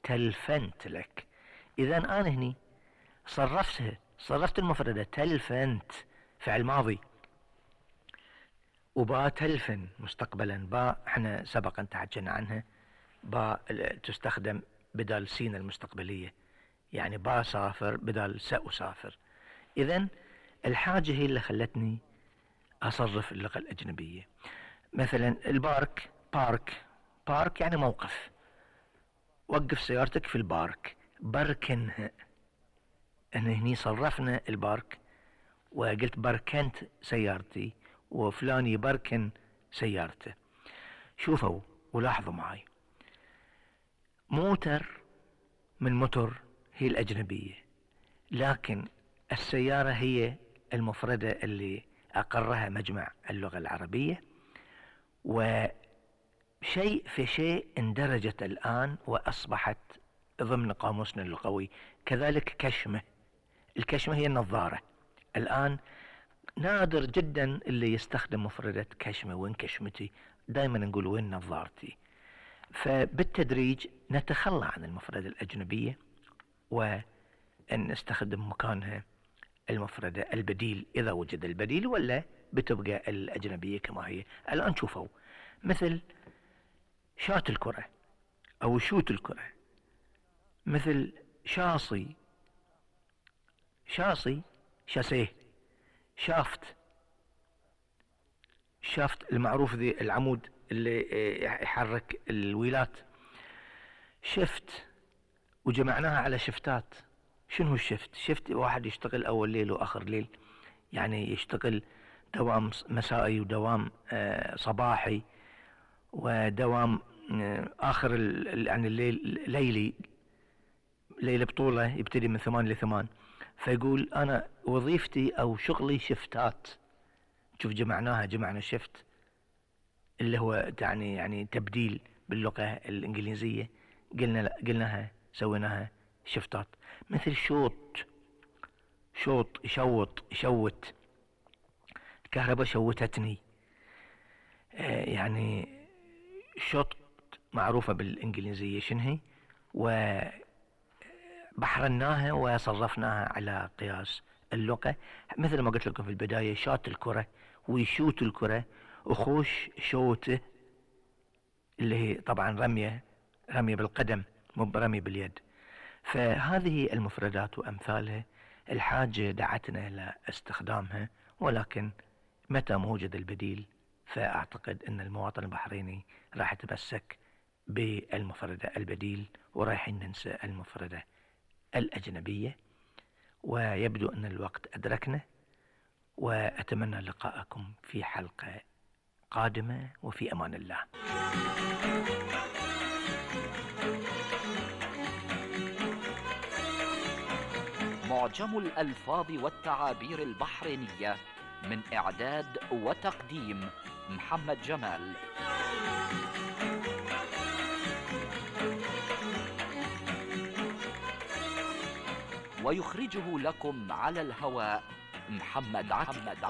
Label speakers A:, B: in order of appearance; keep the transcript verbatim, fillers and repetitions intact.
A: تلفنت لك. إذا أنا هني صرفتها، صرفت المفردة تلفنت فعل ماضي، وبا تلفن مستقبلا. با احنا سبقا تحكينا عنها، با تستخدم بدل سين المستقبلية، يعني با سافر بدل سأسافر. إذن الحاجة هي اللي خلتني أصرف اللغة الأجنبية. مثلا البارك، بارك، بارك يعني موقف، وقف سيارتك في البارك. بركنها، ان هني صرفنا البارك وقلت بركنت سيارتي وفلان يبركن سيارته. شوفوا ولاحظوا معي، موتر من موتور هي الأجنبية، لكن السيارة هي المفردة اللي أقرها مجمع اللغة العربية، وشيء في شيء اندرجت الآن وأصبحت ضمن قاموسنا اللغوي. كذلك كشمة، الكشمة هي النظارة. الآن نادر جدا اللي يستخدم مفردة كشمة، وين كشمتي، دائما نقول وين نظارتي. فبالتدريج نتخلى عن المفردة الأجنبية وأن نستخدم مكانها المفردة البديل إذا وجد البديل، ولا بتبقى الأجنبية كما هي. الآن شوفوا مثل شات الكرة أو شوت الكرة، مثل شاصي، شاصي شاسيه، شافت، شافت المعروف ذي العمود اللي يحرك الويلات. شفت، وجمعناها على شفتات. شنو الشفت؟ شفت واحد يشتغل أول ليل وآخر ليل، يعني يشتغل دوام مسائي ودوام صباحي ودوام آخر يعني الليل ليلي، ليلة بطولة يبتدي من ثمان لثمان. فيقول أنا وظيفتي أو شغلي شفتات. شوف جمعناها، جمعنا شفت اللي هو يعني يعني تبديل باللغة الإنجليزية، قلنا قلناها سويناها شفتات. مثل شوط، شوط يشوط، يشوت. الكهرباء شوتتني، آه يعني شوط معروفة بالإنجليزية شنهي، وبحرناها وصرفناها على قياس اللغة. مثل ما قلت لكم في البداية، شات الكرة ويشوت الكرة، وخوش شوته اللي هي طبعا رمية، رمية بالقدم مو برمي باليد. فهذه المفردات وأمثالها الحاجة دعتنا إلى استخدامها، ولكن متى ما وجد البديل فأعتقد أن المواطن البحريني راح يتمسك بالمفردة البديل، ورايح ننسى المفردة الأجنبية. ويبدو أن الوقت أدركنا، وأتمنى لقاءكم في حلقة قادمة، وفي أمان الله.
B: معجم الألفاظ والتعابير البحرينية، من إعداد وتقديم محمد جمال. ويخرجه لكم على الهواء محمد عتيق.